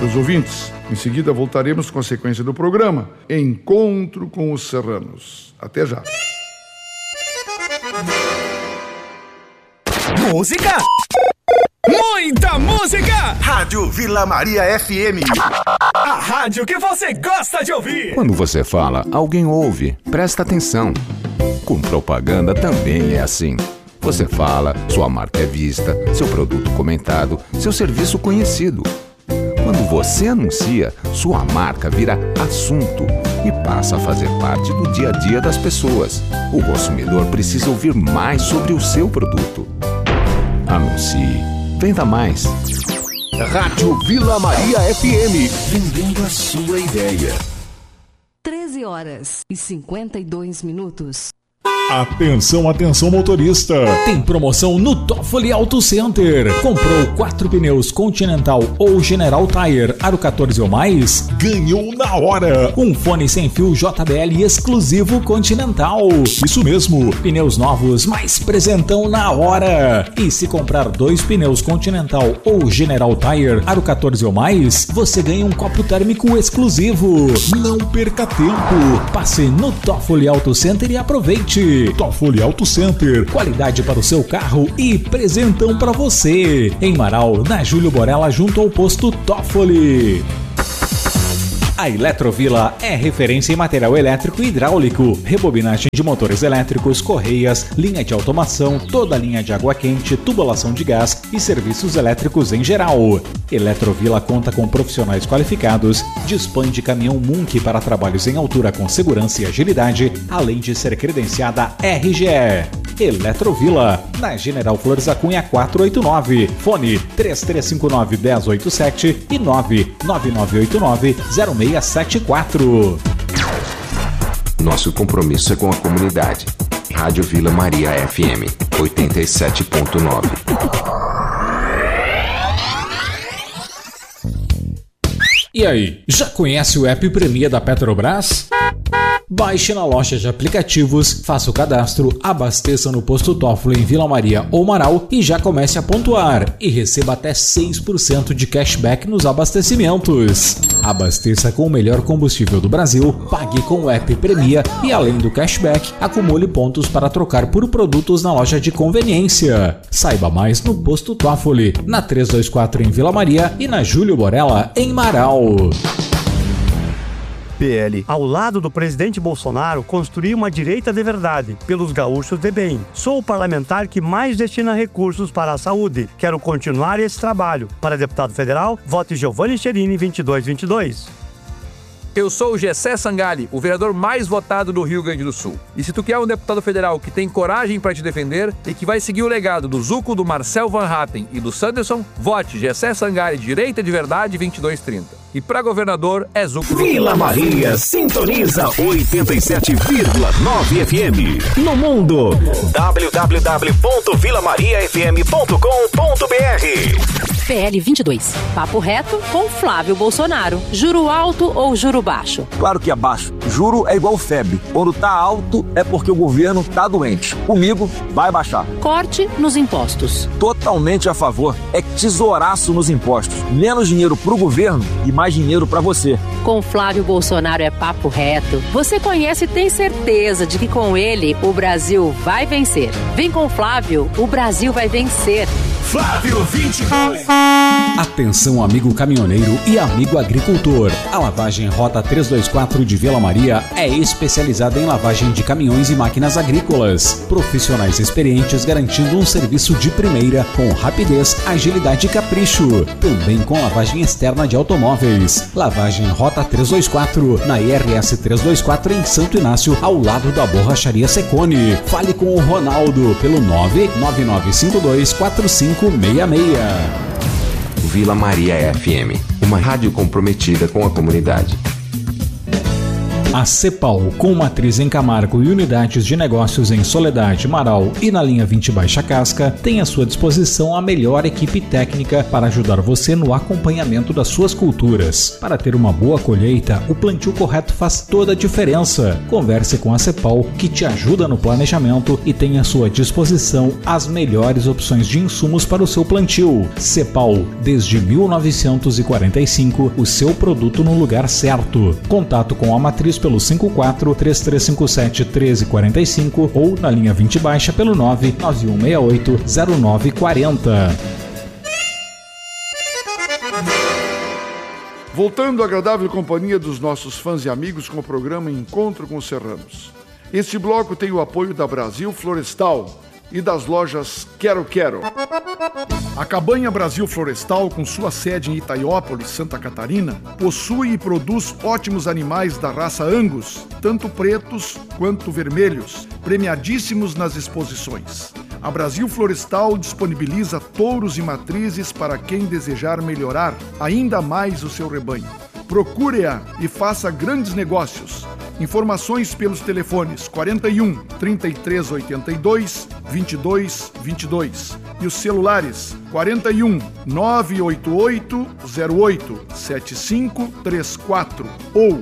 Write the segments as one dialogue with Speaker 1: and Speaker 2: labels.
Speaker 1: dos ouvintes. Em seguida, voltaremos com a sequência do programa Encontro com os Serranos. Até já.
Speaker 2: Música! Muita música!
Speaker 3: Rádio Vila Maria FM.
Speaker 2: A rádio que você gosta de ouvir.
Speaker 4: Quando você fala, alguém ouve. Presta atenção. Com propaganda também é assim. Você fala, sua marca é vista, seu produto comentado, seu serviço conhecido. Quando você anuncia, sua marca vira assunto e passa a fazer parte do dia a dia das pessoas. O consumidor precisa ouvir mais sobre o seu produto. Anuncie. Venda mais.
Speaker 3: Rádio Vila Maria FM. Vendendo a sua ideia.
Speaker 5: 13h52.
Speaker 6: Atenção, atenção motorista!
Speaker 7: Tem promoção no Toffoli Auto Center. Comprou 4 pneus Continental ou General Tire Aro 14 ou mais?
Speaker 6: Ganhou na hora!
Speaker 7: Um fone sem fio JBL exclusivo Continental.
Speaker 6: Isso mesmo!
Speaker 7: Pneus novos, mais presentão na hora! E se comprar 2 pneus Continental ou General Tire Aro 14 ou mais, você ganha um copo térmico exclusivo.
Speaker 6: Não perca tempo!
Speaker 7: Passe no Toffoli Auto Center e aproveite!
Speaker 6: Toffoli Auto Center.
Speaker 7: Qualidade para o seu carro e presentão para você. Em Marau, na Júlio Borella, junto ao posto Toffoli. A Eletrovila é referência em material elétrico e hidráulico, rebobinagem de motores elétricos, correias, linha de automação, toda a linha de água quente, tubulação de gás e serviços elétricos em geral. Eletrovila conta com profissionais qualificados, dispõe de caminhão Munk para trabalhos em altura com segurança e agilidade, além de ser credenciada RGE. Eletrovila, na General Flores da Cunha 489, fone 3359-1087 e 99989-0674.
Speaker 4: Nosso compromisso é com a comunidade. Rádio Vila Maria FM 87.9.
Speaker 7: E aí, já conhece o app Premia da Petrobras? Baixe na loja de aplicativos, faça o cadastro, abasteça no posto Toffoli em Vila Maria ou Marau e já comece a pontuar e receba até 6% de cashback nos abastecimentos. Abasteça com o melhor combustível do Brasil, pague com o app Premia e além do cashback, acumule pontos para trocar por produtos na loja de conveniência. Saiba mais no posto Toffoli, na 324 em Vila Maria e na Júlio Borella em Marau.
Speaker 8: PL, ao lado do presidente Bolsonaro, construir uma direita de verdade, pelos gaúchos de bem. Sou o parlamentar que mais destina recursos para a saúde. Quero continuar esse trabalho. Para deputado federal, vote Giovanni Cherini 2222.
Speaker 9: Eu sou o Gessé Sangali, o vereador mais votado do Rio Grande do Sul. E se tu quer um deputado federal que tem coragem para te defender e que vai seguir o legado do Zuco, do Marcel Van Hatten e do Sanderson, vote Gessé Sangali, direita de verdade 2230. E para governador é Zuco.
Speaker 3: Vila Maria sintoniza 87,9 FM. No mundo, www.vilamariafm.com.br.
Speaker 5: PL 22. Papo reto com Flávio Bolsonaro. Juro alto ou juro baixo?
Speaker 10: Claro que é baixo. Juro é igual febre. Quando tá alto é porque o governo tá doente. Comigo vai baixar.
Speaker 5: Corte nos impostos.
Speaker 10: Totalmente a favor. É tesouraço nos impostos. Menos dinheiro pro governo e mais dinheiro pra você.
Speaker 5: Com Flávio Bolsonaro é papo reto. Você conhece e tem certeza de que com ele o Brasil vai vencer. Vem com Flávio, o Brasil vai vencer.
Speaker 3: Flávio 22.
Speaker 7: Atenção, amigo caminhoneiro e amigo agricultor. A lavagem Rota 324 de Vila Maria é especializada em lavagem de caminhões e máquinas agrícolas. Profissionais experientes garantindo um serviço de primeira com rapidez, agilidade e capricho. Também com lavagem externa de automóveis. Lavagem Rota 324 na IRS 324 em Santo Inácio, ao lado da Borracharia Secone. Fale com o Ronaldo pelo 999524566.
Speaker 4: Vila Maria FM, uma rádio comprometida com a comunidade.
Speaker 7: A Cepal, com matriz em Camargo e unidades de negócios em Soledade, Marau e na linha 20 Baixa Casca, tem à sua disposição a melhor equipe técnica para ajudar você no acompanhamento das suas culturas. Para ter uma boa colheita, o plantio correto faz toda a diferença. Converse com a Cepal, que te ajuda no planejamento e tem à sua disposição as melhores opções de insumos para o seu plantio. Cepal, desde 1945, o seu produto no lugar certo. Contato com a matriz pelo 54-3357-1345 ou na linha 20 Baixa pelo 99168-0940.
Speaker 1: Voltando à agradável companhia dos nossos fãs e amigos com o programa Encontro com os Serranos. Este bloco tem o apoio da Brasil Florestal e das lojas Quero Quero. A Cabanha Brasil Florestal, com sua sede em Itaiópolis, Santa Catarina, possui e produz ótimos animais da raça Angus, tanto pretos quanto vermelhos, premiadíssimos nas exposições. A Brasil Florestal disponibiliza touros e matrizes para quem desejar melhorar ainda mais o seu rebanho. Procure-a e faça grandes negócios. Informações pelos telefones 41 3382 2222 e os celulares 41 988 08 7534 ou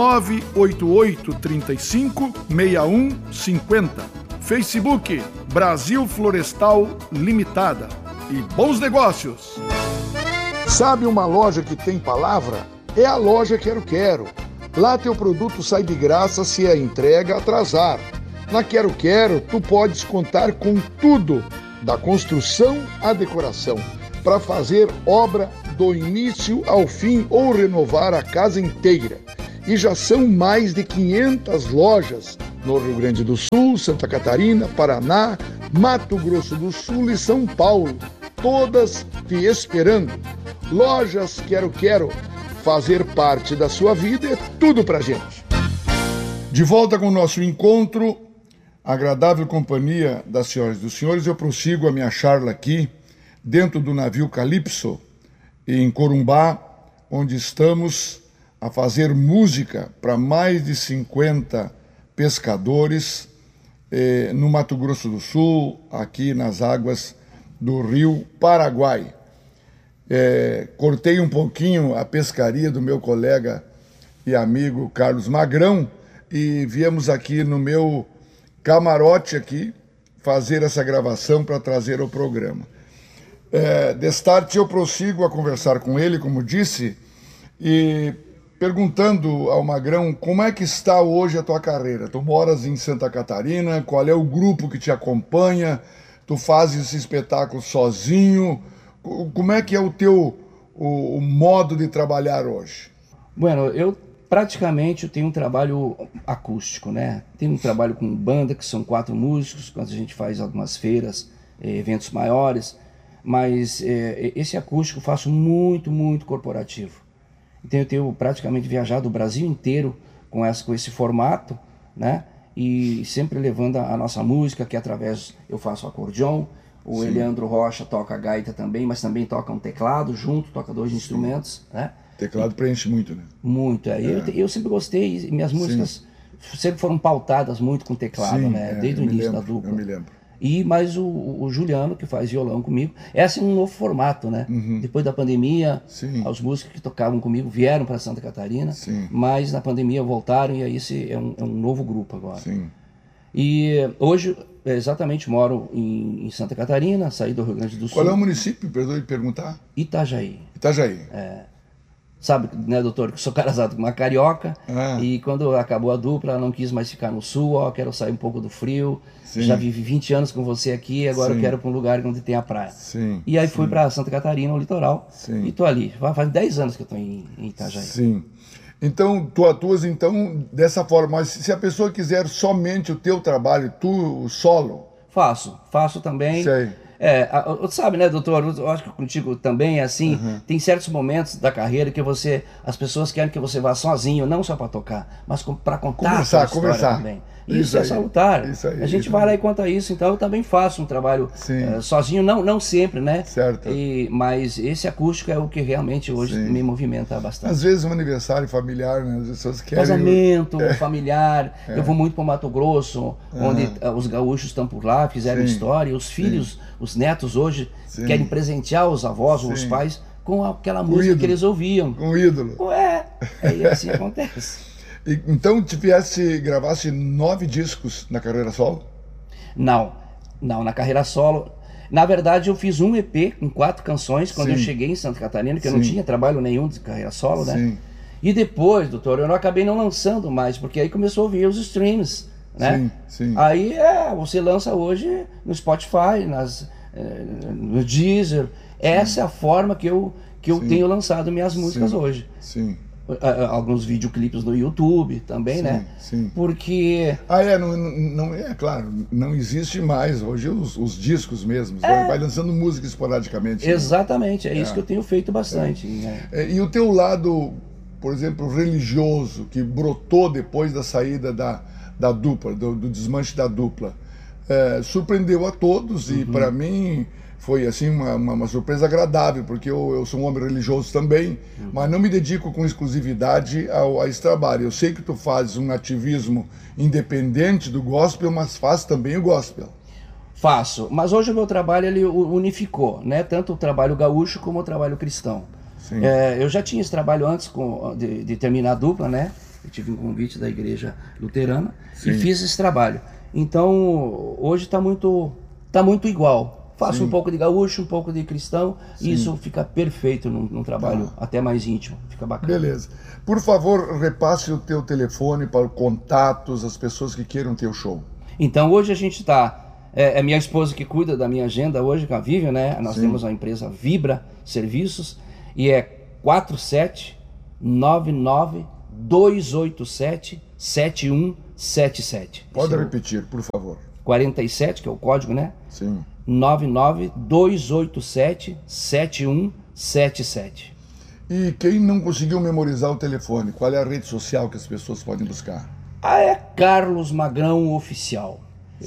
Speaker 1: 988 35 6150. Facebook Brasil Florestal Limitada. E bons negócios! Sabe uma loja que tem palavra? É a loja Quero Quero. Lá teu produto sai de graça se a entrega atrasar. Na Quero Quero, tu podes contar com tudo, da construção à decoração, para fazer obra do início ao fim ou renovar a casa inteira. E já são mais de 500 lojas no Rio Grande do Sul, Santa Catarina, Paraná, Mato Grosso do Sul e São Paulo, todas te esperando. Lojas Quero Quero. Fazer parte da sua vida é tudo pra gente. De volta com o nosso encontro, agradável companhia das senhoras e dos senhores, eu prossigo a minha charla aqui, dentro do navio Calypso, em Corumbá, onde estamos a fazer música para mais de 50 pescadores no Mato Grosso do Sul, aqui nas águas do Rio Paraguai. Cortei um pouquinho a pescaria do meu colega e amigo Carlos Magrão e viemos aqui no meu camarote aqui fazer essa gravação para trazer ao programa. Destarte eu prossigo a conversar com ele, como disse, e perguntando ao Magrão como é que está hoje a tua carreira. Tu moras em Santa Catarina, qual é o grupo que te acompanha, tu fazes esse espetáculo sozinho. Como é que é o teu o modo de trabalhar hoje?
Speaker 11: Bueno, eu tenho um trabalho acústico, né? Tenho um trabalho com banda, que são 4 músicos, quando a gente faz algumas feiras, eventos maiores, mas esse acústico eu faço muito, muito corporativo. Então eu tenho praticamente viajado o Brasil inteiro com esse formato, né? E sempre levando a nossa música, que através eu faço acordeon. O Sim. Eleandro Rocha toca gaita também, mas também toca um teclado junto, toca 2 Sim. instrumentos, né?
Speaker 1: Teclado preenche muito, né?
Speaker 11: Muito, Eu sempre gostei, minhas músicas sempre foram pautadas muito com teclado, Sim, né? Desde o início da dupla.
Speaker 1: Eu me lembro.
Speaker 11: Mas o Juliano, que faz violão comigo, é assim um novo formato, né? Uhum. Depois da pandemia, os músicos que tocavam comigo vieram para Santa Catarina, mas na pandemia voltaram e aí esse é um novo grupo agora. Sim. E hoje, exatamente, moro em Santa Catarina, saí do Rio Grande do Sul.
Speaker 1: Qual é o município, perdoe perguntar?
Speaker 11: Itajaí.
Speaker 1: Itajaí.
Speaker 11: Sabe, né, doutor, que eu sou casado com uma carioca e quando acabou a dupla, ela não quis mais ficar no sul, quero sair um pouco do frio, já vivi 20 anos com você aqui, agora eu quero ir para um lugar onde tem a praia. E aí fui para Santa Catarina, no litoral, e tô ali. Faz 10 anos que eu tô em Itajaí.
Speaker 1: Sim. Então, tu atuas dessa forma, mas se a pessoa quiser somente o teu trabalho, tu solo?
Speaker 11: Faço também.
Speaker 1: Sei.
Speaker 11: Sabe, né, doutor, eu acho que contigo também é assim, tem certos momentos da carreira que as pessoas querem que você vá sozinho, não só para tocar, mas para contar a sua história também. Isso é salutar.
Speaker 12: Isso aí,
Speaker 11: a gente vai lá e conta isso, então eu também faço um trabalho sozinho, não sempre, né?
Speaker 12: Certo.
Speaker 11: Mas esse acústico é o que realmente hoje me movimenta bastante.
Speaker 12: Às vezes um aniversário familiar, né? As pessoas querem...
Speaker 11: Casamento, familiar. Eu vou muito para o Mato Grosso, onde os gaúchos estão por lá, fizeram história, os filhos, os netos hoje querem presentear os avós ou os pais com aquela música que eles ouviam.
Speaker 12: Com o ídolo.
Speaker 11: E assim acontece.
Speaker 12: Então gravasse 9 discos na carreira solo?
Speaker 11: Não, na carreira solo. Na verdade, eu fiz um EP com 4 canções quando eu cheguei em Santa Catarina, que eu não tinha trabalho nenhum de carreira solo, né? E depois, doutor, eu acabei não lançando mais, porque aí começou a vir os streams, né? Aí você lança hoje no Spotify, no Deezer. Essa é a forma que eu tenho lançado minhas músicas hoje. Alguns videoclipes no YouTube também, né? Porque...
Speaker 12: claro, não existe mais hoje os discos mesmos, vai lançando música esporadicamente.
Speaker 11: Exatamente, isso que eu tenho feito bastante.
Speaker 12: E o teu lado, por exemplo, religioso, que brotou depois da saída da dupla, do desmanche da dupla, surpreendeu a todos e para mim... Foi assim uma surpresa agradável, porque eu sou um homem religioso também, mas não me dedico com exclusividade a esse trabalho. Eu sei que tu fazes um ativismo independente do gospel, mas faz também o gospel.
Speaker 11: Faço, mas hoje o meu trabalho ele unificou, né? Tanto o trabalho gaúcho como o trabalho cristão. Eu já tinha esse trabalho antes de terminar a dupla, né? Eu tive um convite da igreja luterana e fiz esse trabalho. Então hoje está muito igual. Faço um pouco de gaúcho, um pouco de cristão, e isso fica perfeito num trabalho até mais íntimo, fica bacana.
Speaker 12: Beleza. Por favor, repasse o teu telefone para contatos, as pessoas que queiram teu show.
Speaker 11: Então, hoje a gente está... É minha esposa que cuida da minha agenda hoje, com a Vivian, né? Nós temos a empresa Vibra Serviços, e é 4799-287-7177.
Speaker 12: Pode repetir, por favor.
Speaker 11: 47, que é o código, né? 99-287-7177.
Speaker 12: E quem não conseguiu memorizar o telefone, qual é a rede social que as pessoas podem buscar?
Speaker 11: É Carlos Magrão Oficial.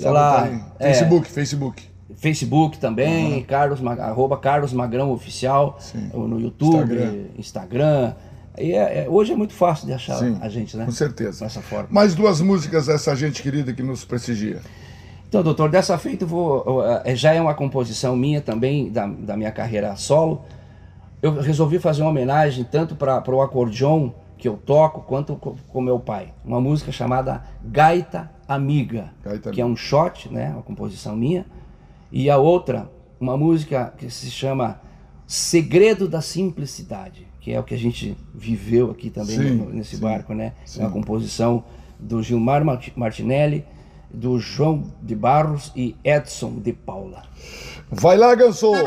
Speaker 11: Facebook também, Carlos Magrão Oficial, no YouTube, Instagram. Hoje é muito fácil de achar a gente, né?
Speaker 12: Com certeza.
Speaker 11: Dessa forma.
Speaker 12: Mais 2 músicas dessa gente querida que nos prestigia.
Speaker 11: Então, doutor, dessa feita já é uma composição minha também, da minha carreira solo. Eu resolvi fazer uma homenagem tanto para o acordeon que eu toco, quanto com meu pai. Uma música chamada Gaita Amiga, que é um shot, né, uma composição minha. E a outra, uma música que se chama Segredo da Simplicidade, que é o que a gente viveu aqui também nesse barco, né? É uma composição do Gilmar Martinelli, do João de Barros e Edson de Paula.
Speaker 12: Vai lá, Ganso!